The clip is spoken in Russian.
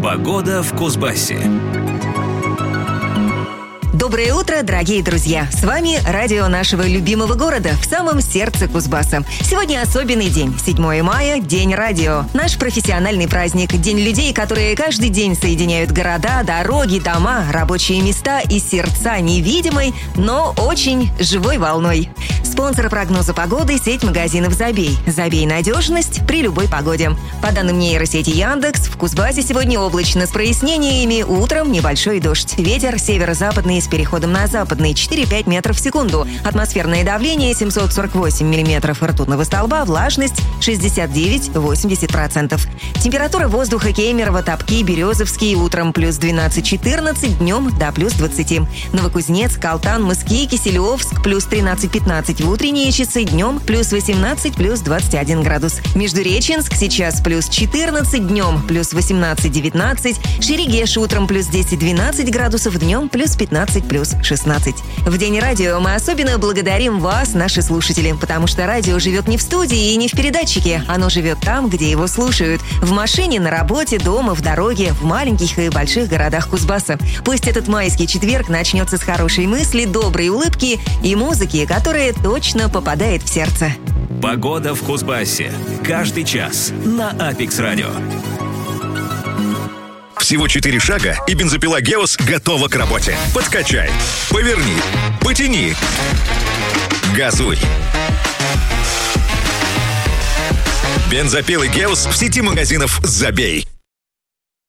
Погода в Кузбассе. Доброе утро, дорогие друзья! С вами радио нашего любимого города в самом сердце Кузбасса. Сегодня особенный день. 7 мая – День радио. Наш профессиональный праздник. День людей, которые каждый день соединяют города, дороги, дома, рабочие места и сердца невидимой, но очень живой волной. Спонсор прогноза погоды – сеть магазинов «Забей». «Забей» – надежность при любой погоде. По данным нейросети Яндекс, в Кузбассе сегодня облачно с прояснениями, утром небольшой дождь. Ветер северо-западный с переходом на западный 4-5 метров в секунду. Атмосферное давление 748 миллиметров ртутного столба, влажность 69-80%. Температура воздуха Кемерово, Топки, Березовский утром плюс 12-14, днем до плюс 20. Новокузнецк, Алтан, Мыски, Киселевск плюс 13-15 в утренние часы, днем плюс 18, плюс 21 градус. Междуреченск сейчас плюс 14, днем плюс 18-19. Шерегеш утром плюс 10-12 градусов, днем плюс 15, плюс 16. В День радио мы особенно благодарим вас, наши слушатели, потому что радио живет не в студии и не в передатчике. Оно живет там, где его слушают. В машине, на работе, дома, в дороге, в маленьких и больших городах Кузбасса. Пусть этот майский четверг начнется с хорошей мысли, доброй улыбки и музыки, которая точно попадает в сердце. Погода в Кузбассе. Каждый час на Апекс Радио. Всего 4 шага, и бензопила «Геос» готова к работе. Подкачай, поверни, потяни, газуй. Бензопилы «Геос» в сети магазинов «Забей».